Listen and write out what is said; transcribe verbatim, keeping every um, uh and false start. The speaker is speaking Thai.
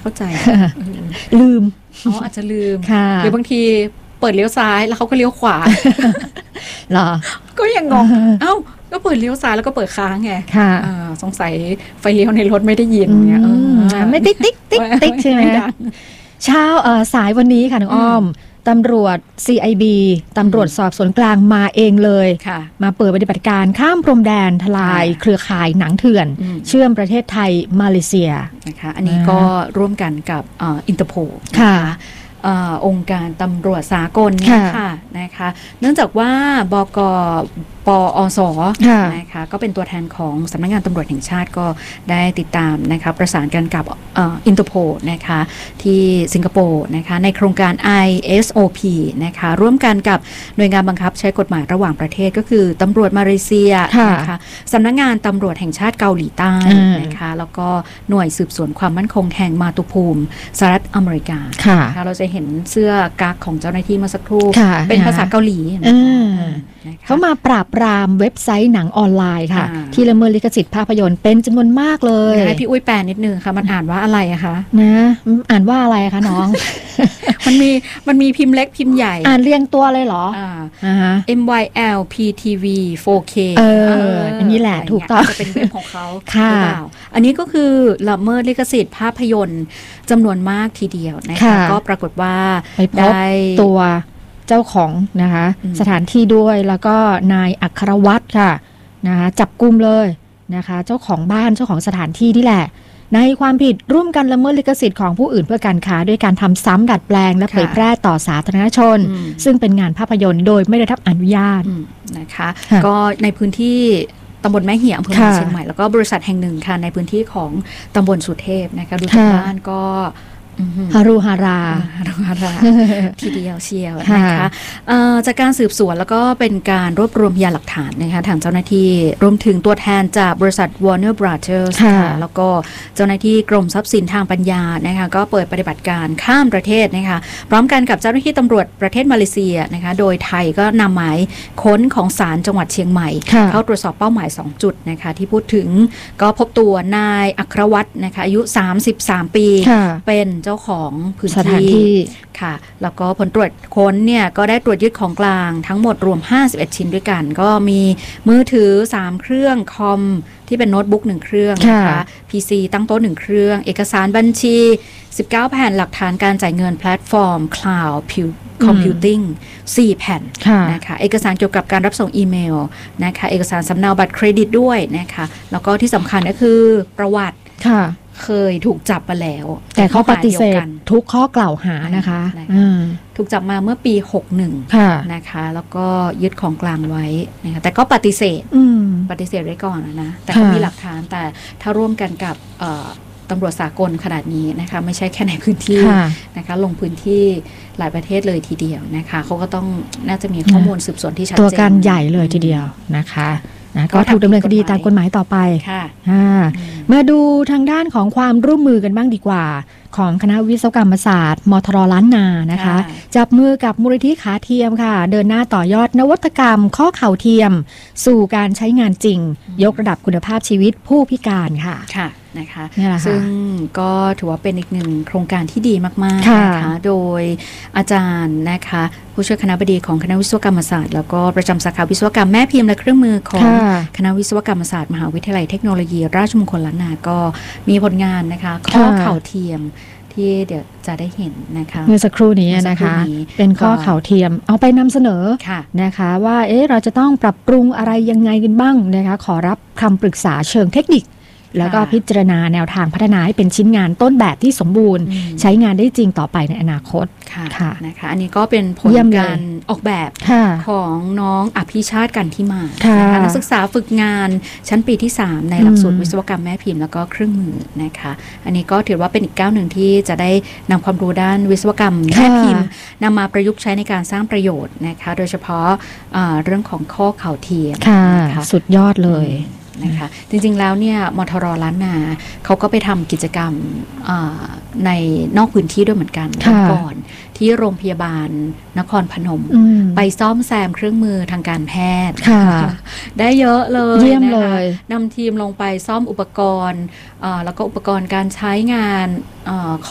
เข้าใจลืมอ๋ออาจจะลืมหรือบางทีเปิดเลี้ยวซ้ายแล้วเขาก็เลี้ยวขวาเหรอก็ยังงงเอ้าก็เปิดเลี้ยวซ้ายแล้วก็เปิดค้างไงสงสัยไฟเลี้ยวในรถไม่ได้ยินเนี่ยไม่ติ๊กติ๊กติ๊กติ๊กใช่ไหมเช้าสายวันนี้ค่ะน้องอ้อมตำรวจ ซี ไอ บี ตำรวจสอบสวนกลางมาเองเลยมาเปิดปฏิบัติการข้ามพรมแดนทลายเครือข่ายหนังเถื่อนเชื่อมประเทศไทยมาเลเซียนะคะอันนี้ก็ร่วมกันกับอินเตอร์โพลนะคะองค์การตำรวจสากลเนี่ยค่ะนะคะเนื่องจากว่าบก.ปอส.นะคะก็เป็นตัวแทนของสำนักงานตำรวจแห่งชาติก็ได้ติดตามนะคะประสานกันกับอินเตอร์โพลนะคะที่สิงคโปร์นะคะในโครงการ ไอ เอส โอ พี นะคะร่วมกันกับหน่วยงานบังคับใช้กฎหมายระหว่างประเทศก็คือตำรวจมาเลเซียนะคะสำนักงานตำรวจแห่งชาติเกาหลีใต้นะคะแล้วก็หน่วยสืบสวนความมั่นคงแห่งมาตุภูมิสหรัฐอเมริกาค่ะเราจะเห็นเสื้อกั๊กของเจ้าหน้าที่เมื่อสักครู่เป็นภาษาเกาหลีเขามาปราบปรามเว็บไซต์หนังออนไลน์ค่ะที่ละเมิดลิขสิทธิ์ภาพยนตร์เป็นจำนวนมากเลยให้พี่อุ้ยแปลนิดนึงค่ะมันอ่านว่าอะไรอะคะนะอ่านว่าอะไรคะน้องมันมีมันมีพิมพ์เล็กพิมพ์ใหญ่อ่านเรียงตัวเลยเหรออ่า เอ็ม วาย แอล พี ที วี โฟร์ เคเอออันนี้แหละถูกต้องจะเป็นเว็บของเขาค่ะอันนี้ก็คือละเมิดลิขสิทธิ์ภาพยนตร์จำนวนมากทีเดียวนะคะก็ปรากฏว่าไปพบตัวเจ้าของนะคะสถานที่ด้วยแล้วก็นายอัครวัตรค่ะนะคะจับกุมเลยนะคะเจ้าของบ้านเจ้าของสถานที่นี่แหละในความผิดร่วมกันละเมิดลิขสิทธิ์ของผู้อื่นเพื่อการค้าด้วยการทำซ้ำดัดแปลงและเผยแพร่ต่อสาธารณชนซึ่งเป็นงานภาพยนตร์โดยไม่ได้รับอนุญาตนะคะก็ในพื้นที่ตำบลแม่เหี่ยอำเภอเชียงใหม่แล้วก็บริษัทแห่งหนึ่งค่ะในพื้นที่ของตำบลสุเทพนะคะดูจากบ้านก็ฮารุฮาราฮารุฮาราทีเดียวเชียวนะคะจากการสืบสวนแล้วก็เป็นการรวบรวมพยานหลักฐานนะคะทางเจ้าหน้าที่รวมถึงตัวแทนจากบริษัท Warner Brothers ค่ะแล้วก็เจ้าหน้าที่กรมทรัพย์สินทางปัญญานะคะก็เปิดปฏิบัติการข้ามประเทศนะคะพร้อมกันกับเจ้าหน้าที่ตำรวจประเทศมาเลเซียนะคะโดยไทยก็นำหมายค้นของศาลจังหวัดเชียงใหม่เข้าตรวจสอบเป้าหมายสองจุดนะคะที่พูดถึงก็พบตัวนายอัครวัตรนะคะอายุสามสิบสามปีเป็นเจ้าของพื้นที่ค่ะแล้วก็ผลตรวจค้นเนี่ยก็ได้ตรวจยึดของกลางทั้งหมดรวมห้าสิบเอ็ดชิ้นด้วยกันก็มีมือถือสามเครื่องคอมที่เป็นโน้ตบุ๊กหนึ่งเครื่องนะคะ พี ซี ตั้งโต๊ะหนึ่งเครื่องเอกสารบัญชีสิบเก้าแผ่นหลักฐานการจ่ายเงินแพลตฟอร์ม Cloud Computing สี่แผ่นนะคะเอกสารเกี่ยวกับการรับส่งอีเมลนะคะเอกสารสำเนาบัตรเครดิตด้วยนะคะแล้วก็ที่สำคัญก็คือประวัติเคยถูกจับมาแล้วแต่เขาปฏิเสธทุกข้อกล่าวหานะคะถูกจับมาเมื่อปีหกสิบเอ็ดนะคะแล้วก็ยึดของกลางไว้นะคะแต่ก็ปฏิเสธปฏิเสธไว้ก่อนนะแต่ก็มีหลักฐานแต่ถ้าร่วมกันกับตำรวจสากลขนาดนี้นะคะไม่ใช่แค่ในพื้นที่นะคะลงพื้นที่หลายประเทศเลยทีเดียวนะคะเขาก็ต้องน่าจะมีข้อมูลสืบสวนที่ชัดเจนตัวการใหญ่เลยทีเดียวนะคะนะก็ถูกดำเนินคดีตามกฎหมายต่อไปมาดูทางด้านของความร่วมมือกันบ้างดีกว่าของคณะวิศวกรรมศาสตร์มทรล้านนานะคะจับมือกับมูลนิธิขาเทียมค่ะเดินหน้าต่อยอดนวัตกรรมข้อเข่าเทียมสู่การใช้งานจริงยกระดับคุณภาพชีวิตผู้พิการค่ะค่ะนะคะซึ่งก็ถือว่าเป็นอีกหนึ่งโครงการที่ดีมากๆนะคะโดยอาจารย์นะคะผู้ช่วยคณบดีของคณะวิศวกรรมศาสตร์แล้วก็ประจำสาขาวิศวกรรมแม่พิมพ์และเครื่องมือของคณะวิศวกรรมศาสตร์มหาวิทยาลัยเทคโนโลยีราชมงคลล้านนาก็มีผลงานนะคะข้อเข่าเทียมที่เดี๋ยวจะได้เห็นนะคะเมื่อสักครู่นี้นะคะเป็นข้อเข่าเทียมเอาไปนำเสนอนะคะว่าเอ๊ะเราจะต้องปรับปรุงอะไรยังไงกันบ้างนะคะขอรับคำปรึกษาเชิงเทคนิคแล้วก็พิจารณาแนวทางพัฒนาให้เป็นชิ้นงานต้นแบบที่สมบูรณ์ใช้งานได้จริงต่อไปในอนาคตค่ะนะคะอันนี้ก็เป็นผลการออกแบบของน้องอภิชาติกันที่มานะคะนักศึกษาฝึกงานชั้นปีที่สามในหลักสูตรวิศวกรรมแม่พิมพ์แล้วก็เครื่องมือนะคะอันนี้ก็ถือว่าเป็นอีกก้าวหนึ่งที่จะได้นำความรู้ด้านวิศวกรรมแม่พิมพ์นำมาประยุกต์ใช้ในการสร้างประโยชน์นะคะโดยเฉพาะเรื่องของข้อเข่าเทียมนะคะสุดยอดเลยนะคะจริงๆแล้วเนี่ยมทรล้านนาเขาก็ไปทำกิจกรรมในนอกพื้นที่ด้วยเหมือนกันก่อนที่โรงพยาบาลนครพนมไปซ่อมแซมเครื่องมือทางการแพทย์ได้เยอะเลยเยี่ยมเลยนำทีมลงไปซ่อมอุปกรณ์แล้วก็อุปกรณ์การใช้งาน